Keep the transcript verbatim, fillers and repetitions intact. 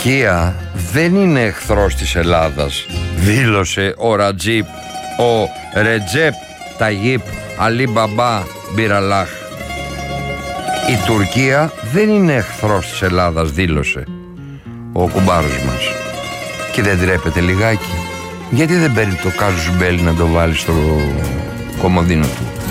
Τουρκία δεν είναι εχθρός της Ελλάδας, δήλωσε ο Ρατζίπ, ο Ρετζέπ Ταγίπ Αλί Μπαμπά Μπιραλάχ. Η Τουρκία δεν είναι εχθρός της Ελλάδας, δήλωσε ο κουμπάρος μας. Και δεν τρέπεται λιγάκι? Γιατί δεν παίρνει το Κάζους Μπέλη να το βάλει στο κομμωδίνο του?